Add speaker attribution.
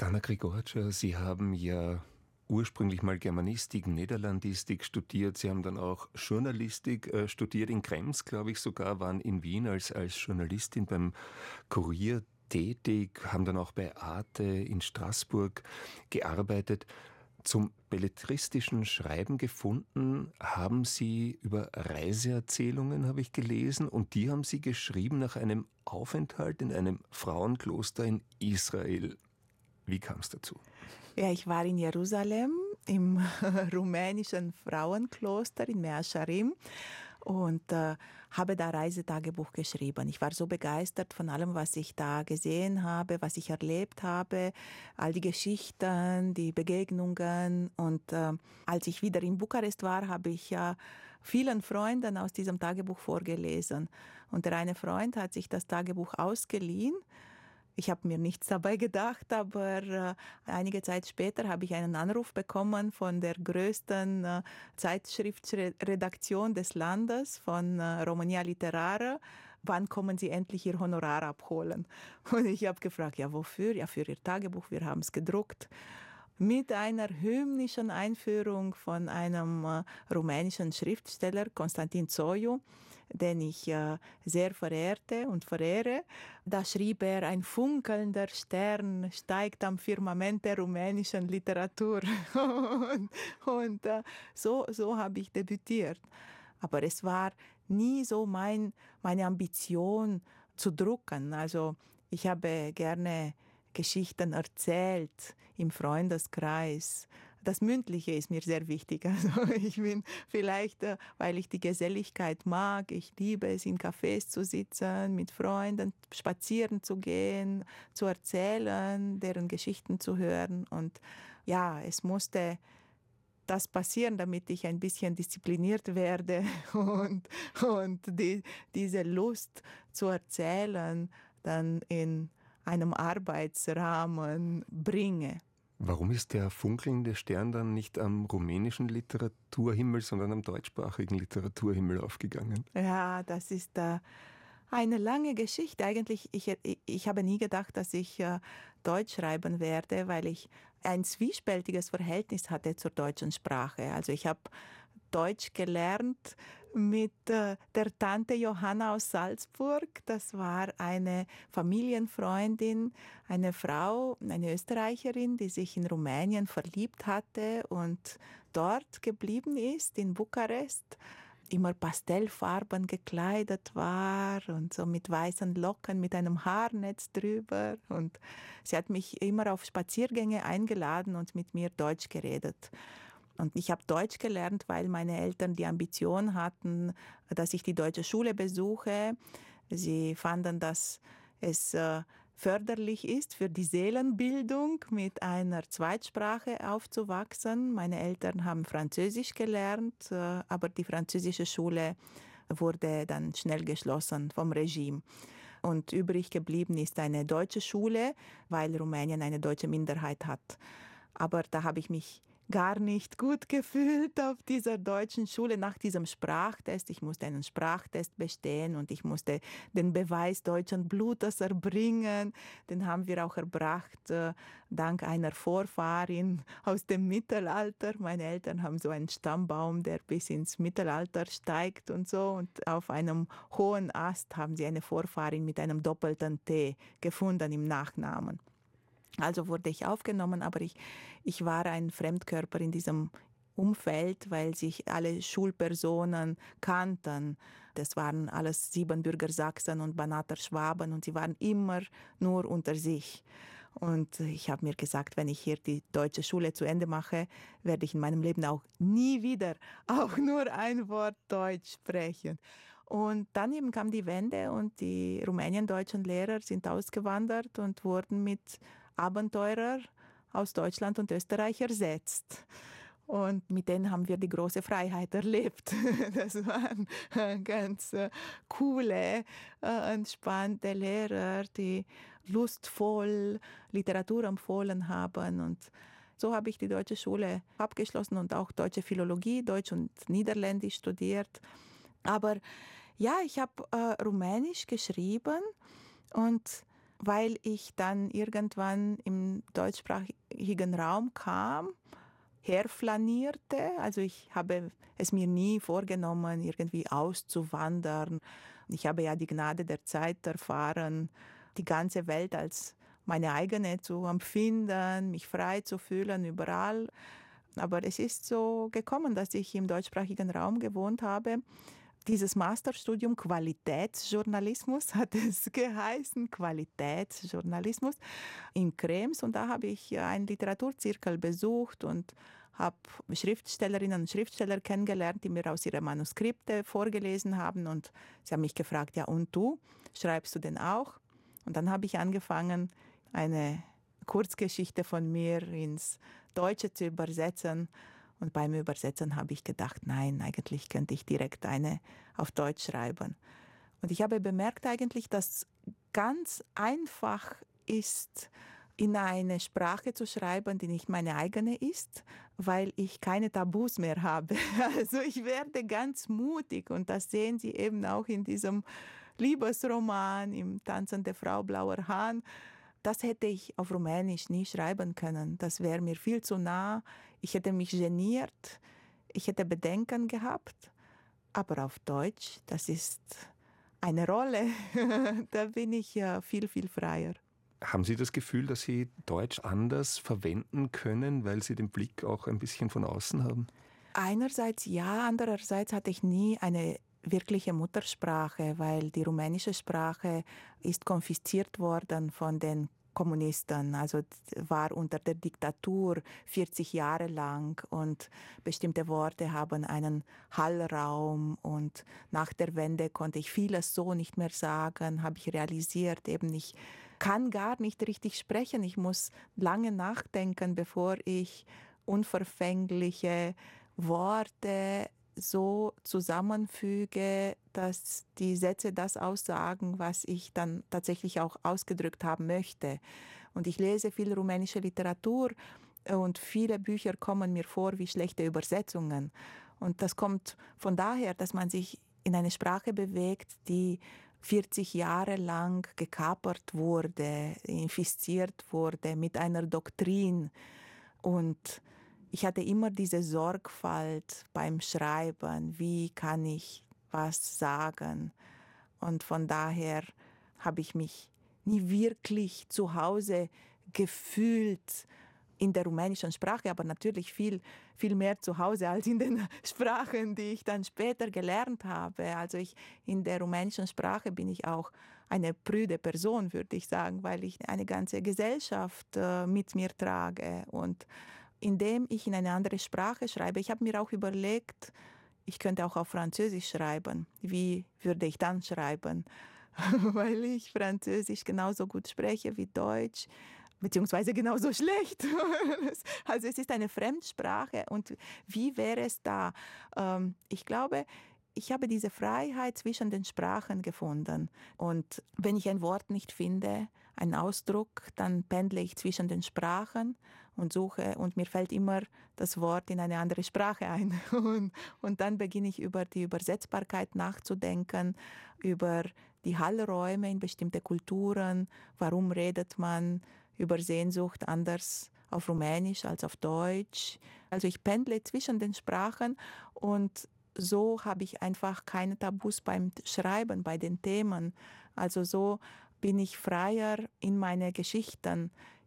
Speaker 1: Anna Grigorcia, Sie haben ja ursprünglich mal Germanistik, Niederlandistik studiert. Sie haben dann auch Journalistik studiert, in Krems, glaube ich sogar, waren in Wien als Journalistin beim Kurier tätig, haben dann auch bei Arte in Straßburg gearbeitet. Zum belletristischen Schreiben gefunden haben Sie über Reiseerzählungen, habe ich gelesen, und die haben Sie geschrieben nach einem Aufenthalt in einem Frauenkloster in Israel. Wie kam es dazu?
Speaker 2: Ja, ich war in Jerusalem im rumänischen Frauenkloster in Mea Shearim und habe da Reisetagebuch geschrieben. Ich war so begeistert von allem, was ich da gesehen habe, was ich erlebt habe, all die Geschichten, die Begegnungen. Und als ich wieder in Bukarest war, habe ich vielen Freunden aus diesem Tagebuch vorgelesen. Und der eine Freund hat sich das Tagebuch ausgeliehen. Ich habe mir nichts dabei gedacht, aber einige Zeit später habe ich einen Anruf bekommen von der größten Zeitschriftredaktion des Landes, von Romania Literară. Wann kommen Sie endlich Ihr Honorar abholen? Und ich habe gefragt, ja wofür? Ja, für Ihr Tagebuch, wir haben es gedruckt. Mit einer hymnischen Einführung von einem rumänischen Schriftsteller, Constantin Țoiu, den ich sehr verehrte und verehre. Da schrieb er, ein funkelnder Stern steigt am Firmament der rumänischen Literatur. So habe ich debütiert. Aber es war nie so meine Ambition zu drucken. Also ich habe gerne Geschichten erzählt im Freundeskreis. Das Mündliche ist mir sehr wichtig. Also ich bin vielleicht, weil ich die Geselligkeit mag, ich liebe es, in Cafés zu sitzen, mit Freunden spazieren zu gehen, zu erzählen, deren Geschichten zu hören. Und ja, es musste das passieren, damit ich ein bisschen diszipliniert werde und diese Lust zu erzählen dann in einem Arbeitsrahmen bringe.
Speaker 1: Warum ist der funkelnde Stern dann nicht am rumänischen Literaturhimmel, sondern am deutschsprachigen Literaturhimmel aufgegangen?
Speaker 2: Ja, das ist eine lange Geschichte. Eigentlich, ich habe nie gedacht, dass ich Deutsch schreiben werde, weil ich ein zwiespältiges Verhältnis hatte zur deutschen Sprache. Also ich habe Deutsch gelernt mit der Tante Johanna aus Salzburg. Das war eine Familienfreundin, eine Frau, eine Österreicherin, die sich in Rumänien verliebt hatte und dort geblieben ist, in Bukarest. Immer pastellfarben gekleidet war und so mit weißen Locken, mit einem Haarnetz drüber. Und sie hat mich immer auf Spaziergänge eingeladen und mit mir Deutsch geredet. Und ich habe Deutsch gelernt, weil meine Eltern die Ambition hatten, dass ich die deutsche Schule besuche. Sie fanden, dass es förderlich ist für die Seelenbildung, mit einer Zweitsprache aufzuwachsen. Meine Eltern haben Französisch gelernt, aber die französische Schule wurde dann schnell geschlossen vom Regime. Und übrig geblieben ist eine deutsche Schule, weil Rumänien eine deutsche Minderheit hat. Aber da habe ich mich gar nicht gut gefühlt auf dieser deutschen Schule nach diesem Sprachtest. Ich musste einen Sprachtest bestehen und ich musste den Beweis deutschen Blutes erbringen. Den haben wir auch erbracht, dank einer Vorfahrin aus dem Mittelalter. Meine Eltern haben so einen Stammbaum, der bis ins Mittelalter steigt und so. Und auf einem hohen Ast haben sie eine Vorfahrin mit einem doppelten T gefunden im Nachnamen. Also wurde ich aufgenommen, aber ich war ein Fremdkörper in diesem Umfeld, weil sich alle Schulpersonen kannten. Das waren alles Siebenbürger Sachsen und Banater Schwaben und sie waren immer nur unter sich. Und ich habe mir gesagt, wenn ich hier die deutsche Schule zu Ende mache, werde ich in meinem Leben auch nie wieder auch nur ein Wort Deutsch sprechen. Und dann eben kam die Wende und die rumäniendeutschen Lehrer sind ausgewandert und wurden mit Abenteurer aus Deutschland und Österreich ersetzt. Und mit denen haben wir die große Freiheit erlebt. Das waren ganz coole, entspannte Lehrer, die lustvoll Literatur empfohlen haben. Und so habe ich die deutsche Schule abgeschlossen und auch deutsche Philologie, Deutsch und Niederländisch studiert. Aber ja, ich habe Rumänisch geschrieben und weil ich dann irgendwann im deutschsprachigen Raum kam, herflanierte. Also ich habe es mir nie vorgenommen, irgendwie auszuwandern. Ich habe ja die Gnade der Zeit erfahren, die ganze Welt als meine eigene zu empfinden, mich frei zu fühlen überall. Aber es ist so gekommen, dass ich im deutschsprachigen Raum gewohnt habe. Dieses Masterstudium Qualitätsjournalismus hat es geheißen, Qualitätsjournalismus in Krems. Und da habe ich einen Literaturzirkel besucht und habe Schriftstellerinnen und Schriftsteller kennengelernt, die mir aus ihren Manuskripte vorgelesen haben. Und sie haben mich gefragt, ja und du, schreibst du denn auch? Und dann habe ich angefangen, eine Kurzgeschichte von mir ins Deutsche zu übersetzen. Und beim Übersetzen habe ich gedacht, nein, eigentlich könnte ich direkt eine auf Deutsch schreiben. Und ich habe bemerkt eigentlich, dass ganz einfach ist, in eine Sprache zu schreiben, die nicht meine eigene ist, weil ich keine Tabus mehr habe. Also ich werde ganz mutig und das sehen Sie eben auch in diesem Liebesroman, im Tanzende Frau Blauer Hahn. Das hätte ich auf Rumänisch nie schreiben können. Das wäre mir viel zu nah. Ich hätte mich geniert, ich hätte Bedenken gehabt. Aber auf Deutsch, das ist eine Rolle. Da bin ich ja viel, viel freier.
Speaker 1: Haben Sie das Gefühl, dass Sie Deutsch anders verwenden können, weil Sie den Blick auch ein bisschen von außen haben?
Speaker 2: Einerseits ja, andererseits hatte ich nie eine wirkliche Muttersprache, weil die rumänische Sprache ist konfisziert worden von den Kommunisten, also war unter der Diktatur 40 Jahre lang und bestimmte Worte haben einen Hallraum und nach der Wende konnte ich vieles so nicht mehr sagen, habe ich realisiert, eben ich kann gar nicht richtig sprechen, ich muss lange nachdenken, bevor ich unverfängliche Worte so zusammenfüge, dass die Sätze das aussagen, was ich dann tatsächlich auch ausgedrückt haben möchte. Und ich lese viel rumänische Literatur und viele Bücher kommen mir vor wie schlechte Übersetzungen. Und das kommt von daher, dass man sich in eine Sprache bewegt, die 40 Jahre lang gekapert wurde, infiziert wurde mit einer Doktrin. Und ich hatte immer diese Sorgfalt beim Schreiben, wie kann ich was sagen. Und von daher habe ich mich nie wirklich zu Hause gefühlt in der rumänischen Sprache, aber natürlich viel, viel mehr zu Hause als in den Sprachen, die ich dann später gelernt habe. Also in der rumänischen Sprache bin ich auch eine prüde Person, würde ich sagen, weil ich eine ganze Gesellschaft mit mir trage. Und indem ich in eine andere Sprache schreibe, ich habe mir auch überlegt, ich könnte auch auf Französisch schreiben. Wie würde ich dann schreiben? Weil ich Französisch genauso gut spreche wie Deutsch, beziehungsweise genauso schlecht. Also es ist eine Fremdsprache und wie wäre es da? Ich glaube, ich habe diese Freiheit zwischen den Sprachen gefunden. Und wenn ich ein Wort nicht finde, einen Ausdruck, dann pendle ich zwischen den Sprachen und suche und mir fällt immer das Wort in eine andere Sprache ein. Und dann beginne ich über die Übersetzbarkeit nachzudenken, über die Hallräume in bestimmte Kulturen, warum redet man über Sehnsucht anders auf Rumänisch als auf Deutsch. Also ich pendle zwischen den Sprachen und so habe ich einfach keine Tabus beim Schreiben, bei den Themen. Also so bin ich freier in meine Geschichten.